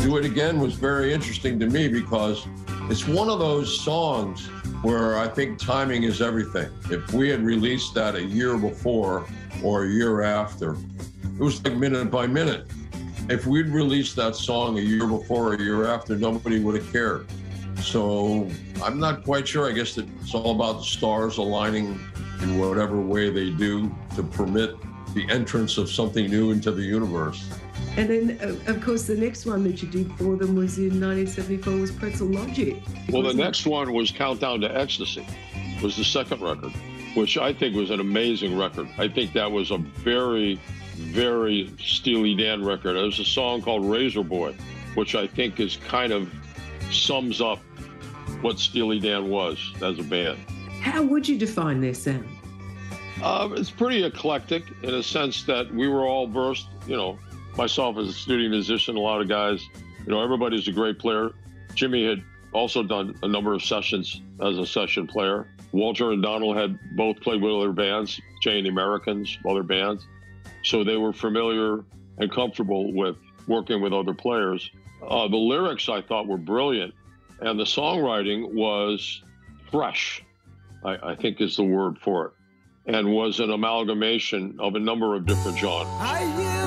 Do It Again was very interesting to me because it's one of those songs where I think timing is everything. If we had released that a year before or a year after, it was like minute by minute. If we'd released that song a year before or a year after, nobody would have cared. So I'm not quite sure. I guess that it's all about the stars aligning in whatever way they do to permit the entrance of something new into the universe. And then, of course, the next one that you did for them was in 1974 was Pretzel Logic. Well, the next one was Countdown to Ecstasy, was the second record, which I think was an amazing record. I think that was a very, very Steely Dan record. There's a song called Razor Boy, which I think is kind of sums up what Steely Dan was as a band. How would you define their sound? It's pretty eclectic in a sense that we were all versed, myself as a studio musician, a lot of guys, everybody's a great player. Jimmy had also done a number of sessions as a session player. Walter and Donald had both played with other bands, Jay and the Americans, other bands. So they were familiar and comfortable with working with other players. The lyrics I thought were brilliant, and the songwriting was fresh, I think is the word for it, and was an amalgamation of a number of different genres.